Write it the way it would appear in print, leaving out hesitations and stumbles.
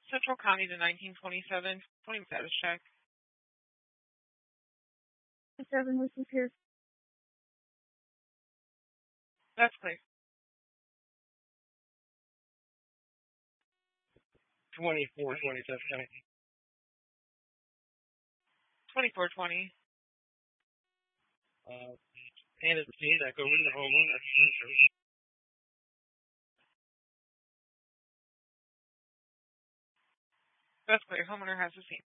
Central County to 1927. 20 status check. 7 was here. That's clear. 24, 27, 2420. And it's me that go in the home. That's clear. Homeowner has the scene.